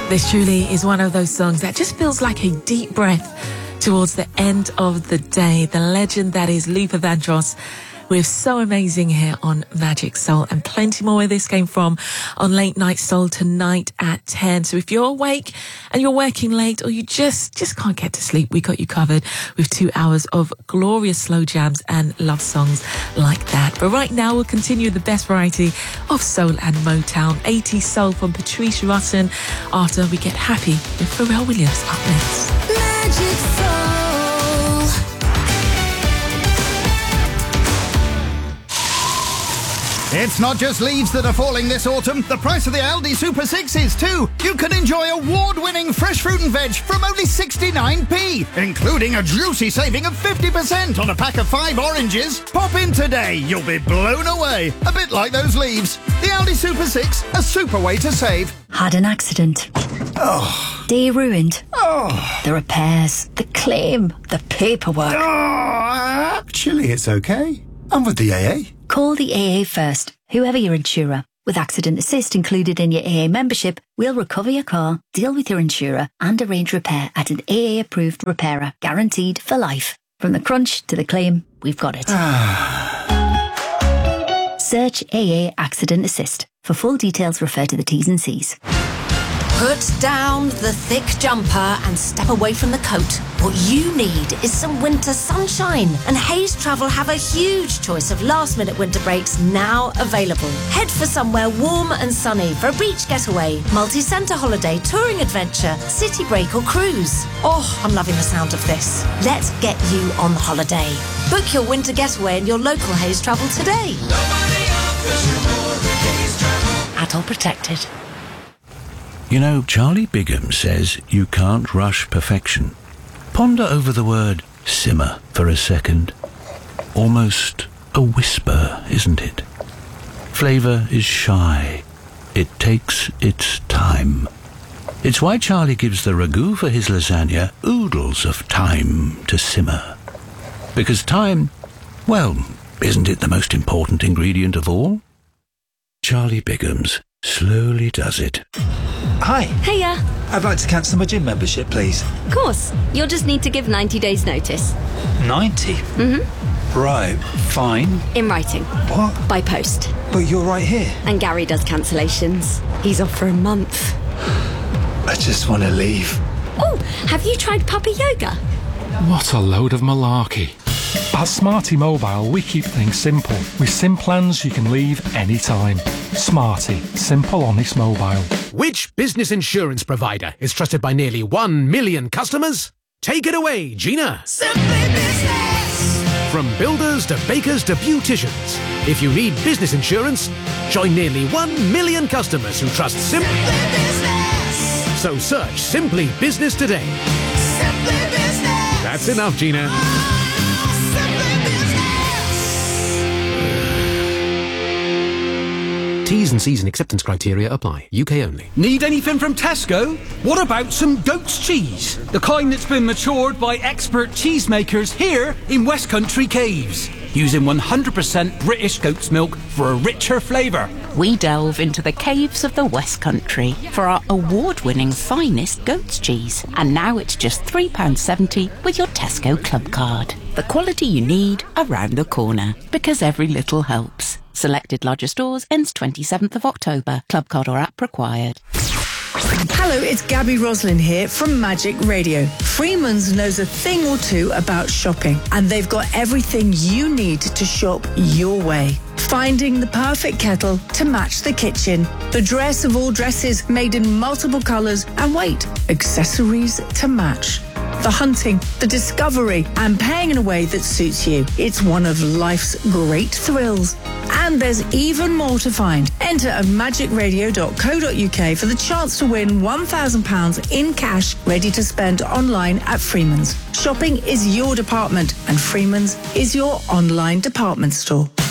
This truly is one of those songs that just feels like a deep breath towards the end of the day. The legend that is Luther Vandross. We're so amazing here on Magic Soul, and plenty more where this came from on Late Night Soul tonight at 10. So if you're awake and you're working late, or you just can't get to sleep, we got you covered with 2 hours of glorious slow jams and love songs like that. But right now, we'll continue the best variety of soul and Motown. 80s soul from Patrice Rushen after we get happy with Pharrell Williams up next. Magic Soul. It's not just leaves that are falling this autumn. The price of the Aldi Super 6 is too. You can enjoy award-winning fresh fruit and veg from only 69p, including a juicy saving of 50% on a pack of 5 oranges. Pop in today. You'll be blown away. A bit like those leaves. The Aldi Super 6, a super way to save. Had an accident. Oh. Day ruined. Oh. The repairs, the claim, the paperwork. Oh. Actually, it's okay. I'm with the AA. Call the AA first, whoever your insurer. With Accident Assist included in your AA membership, we'll recover your car, deal with your insurer, and arrange repair at an AA-approved repairer, guaranteed for life. From the crunch to the claim, we've got it. Search AA Accident Assist. For full details, refer to the T's and C's. Put down the thick jumper and step away from the coat. What you need is some winter sunshine. And Hayes Travel have a huge choice of last-minute winter breaks now available. Head for somewhere warm and sunny for a beach getaway, multi-centre holiday, touring adventure, city break or cruise. Oh, I'm loving the sound of this. Let's get you on holiday. Book your winter getaway in your local Hayes Travel today. Nobody offers you more than Hayes Travel. Adult protected. You know, Charlie Bigham says you can't rush perfection. Ponder over the word simmer for a second. Almost a whisper, isn't it? Flavour is shy. It takes its time. It's why Charlie gives the ragu for his lasagna oodles of time to simmer. Because time, well, isn't it the most important ingredient of all? Charlie Bigham's slowly does it. Hi. Hiya. I'd like to cancel my gym membership, please. Of course. You'll just need to give 90 days notice. 90? Mm-hmm. Right, fine. In writing. What? By post. But you're right here. And Gary does cancellations. He's off for a month. I just want to leave. Oh, have you tried puppy yoga? What a load of malarkey. At Smarty Mobile, we keep things simple. With SIM plans you can leave anytime. Smarty. Simple, honest mobile. Which business insurance provider is trusted by nearly 1 million customers? Take it away, Gina. Simply Business. From builders to bakers to beauticians. If you need business insurance, join nearly 1 million customers who trust Simply Business. So search Simply Business today. Simply Business. That's enough, Gina. T's and C's and acceptance criteria apply. UK only. Need anything from Tesco? What about some goat's cheese? The kind that's been matured by expert cheesemakers here in West Country Caves. Using 100% British goat's milk for a richer flavour. We delve into the caves of the West Country for our award-winning finest goat's cheese. And now it's just £3.70 with your Tesco Club card. The quality you need around the corner. Because every little helps. Selected larger stores ends 27th of October. Club card or app required. Hello, it's Gabby Roslin here from Magic Radio. Freeman's knows a thing or two about shopping, and they've got everything you need to shop your way. Finding the perfect kettle to match the kitchen, the dress of all dresses made in multiple colours, and wait, accessories to match. The hunting, the discovery, and paying in a way that suits you. It's one of life's great thrills. And there's even more to find. Enter at magicradio.co.uk for the chance to win £1,000 in cash ready to spend online at Freeman's. Shopping is your department, and Freeman's is your online department store.